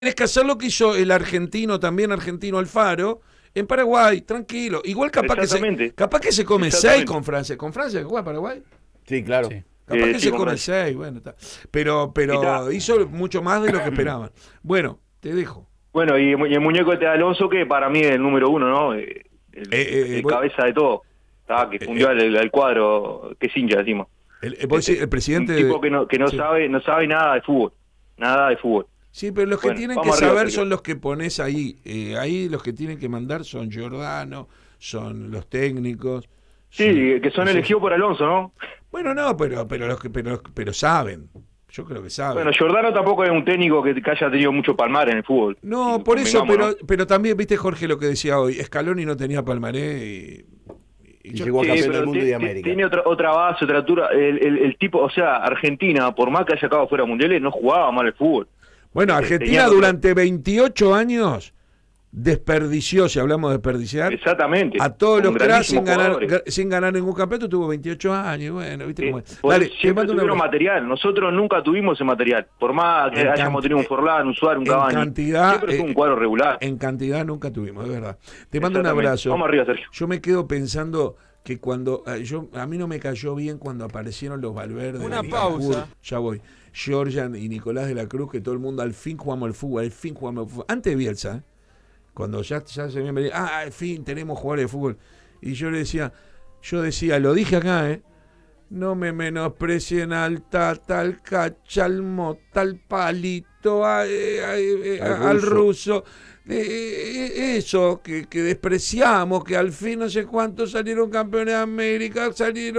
Tienes que hacer lo que hizo el argentino, también argentino Alfaro, en Paraguay, tranquilo. Igual capaz que se come 6 con Francia. ¿Con Francia que juega Paraguay? Sí, claro. Sí. Capaz que sí, se come 6, bueno, está. Pero hizo mucho más de lo que esperaban. Bueno, te dejo. Bueno, y el muñeco de Alonso, que para mí es el número uno, ¿no? El cabeza de todo. Que fundió al cuadro, que es hincha, decimos. El presidente... Un tipo que no sí. sabe nada de fútbol. Nada de fútbol. Sí, pero los que tienen que arriba, saber son los que pones ahí. Ahí los que tienen que mandar son Giordano, son los técnicos. Sí, que son elegidos por Alonso, ¿no? Bueno, no, pero saben. Yo creo que saben. Bueno, Giordano tampoco es un técnico que haya tenido mucho palmar en el fútbol. No, sí, por eso, ¿no? pero también, viste, Jorge, lo que decía hoy. Scaloni no tenía palmarés y llegó a campeón del mundo y de América. Tiene otra base, otra altura. El tipo, o sea, Argentina, por más que haya acabado fuera mundiales, no jugaba mal el fútbol. Bueno, Argentina durante 28 años desperdició, si hablamos de desperdiciar, exactamente, a todos los cracks sin ganar ningún campeonato. Tuvo 28 años, bueno, viste cómo es. Dale, siempre tuvieron material, nosotros nunca tuvimos ese material, por más que hayamos tenido un Forlán, un Suárez, un Cavani, siempre fue un cuadro regular. En cantidad nunca tuvimos, es verdad. Te mando un abrazo. Vamos arriba, Sergio. Yo me quedo pensando que cuando a mí no me cayó bien cuando aparecieron los Valverde. Una pausa. Ya voy. Georgian y Nicolás de la Cruz, que todo el mundo al fin jugamos al fútbol, antes de Bielsa, cuando ya se habían venido, al fin tenemos jugadores de fútbol. Y yo decía, lo dije acá, no me menosprecien al Tata, al Cacha, al Mota, al Palito, al ruso. Eso que despreciamos, que al fin no sé cuántos salieron campeones de América,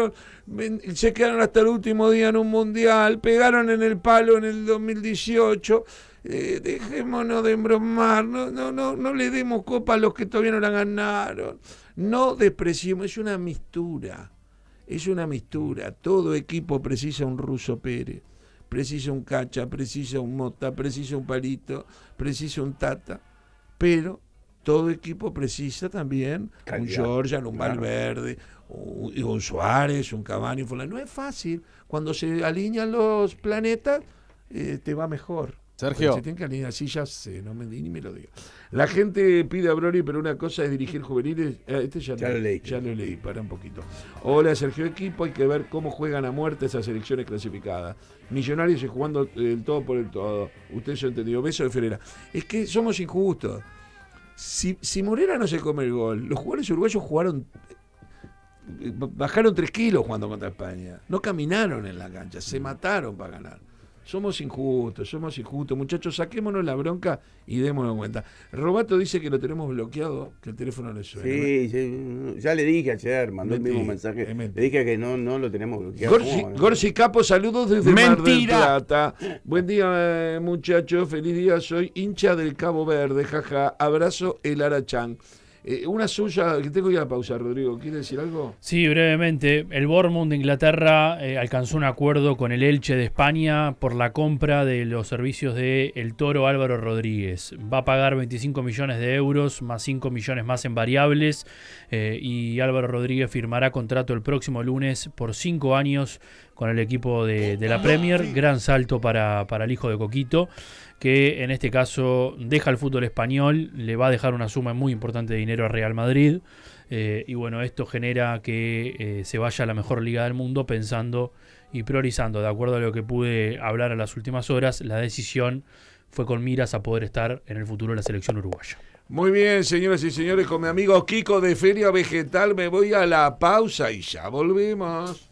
se quedaron hasta el último día en un mundial, pegaron en el palo en el 2018. Dejémonos de embromar, no le demos copa a los que todavía no la ganaron, no despreciemos, es una mistura, todo equipo precisa un Ruso Pérez, precisa un Cacha, precisa un Mota, precisa un Palito, precisa un Tata, pero todo equipo precisa también un Giorgian, un Valverde, un Suárez, un Cavani, no es fácil, cuando se alinean los planetas te va mejor. Sergio. Se tiene que alinear, sí, ya sé, ni me lo diga. La gente pide a Broli, pero una cosa es dirigir juveniles. Ya lo leí, para un poquito. Hola, Sergio Equipo, hay que ver cómo juegan a muerte esas selecciones clasificadas. Millonarios y jugando el todo por el todo. Usted ya ha entendido. Beso de Ferreira. Es que somos injustos. Si Morera no se come el gol, los jugadores uruguayos bajaron 3 kilos jugando contra España. No caminaron en la cancha, se mataron para ganar. Somos injustos, muchachos, saquémonos la bronca y démonos cuenta. Robato dice que lo tenemos bloqueado, que el teléfono no suena. Sí, ya le dije ayer, mandó el mismo mensaje. Le dije que no lo tenemos bloqueado. Gorsi Capo, saludos desde Mar del Plata. Buen día, muchachos, feliz día, soy hincha del Cabo Verde, jaja, abrazo el Arachán. Una suya, que tengo que ir a la pausa, Rodrigo, ¿quiere decir algo? Sí, brevemente. El Bournemouth de Inglaterra alcanzó un acuerdo con el Elche de España por la compra de los servicios de El Toro Álvaro Rodríguez. Va a pagar 25 millones de euros, más 5 millones más en variables, y Álvaro Rodríguez firmará contrato el próximo lunes por 5 años con el equipo de la Premier. Gran salto para el hijo de Coquito, que en este caso deja el fútbol español, le va a dejar una suma muy importante de dinero a Real Madrid, y bueno, esto genera que se vaya a la mejor liga del mundo, pensando y priorizando, de acuerdo a lo que pude hablar en las últimas horas, la decisión fue con miras a poder estar en el futuro de la selección uruguaya. Muy bien, señoras y señores, con mi amigo Kiko de Feria Vegetal me voy a la pausa y ya volvemos.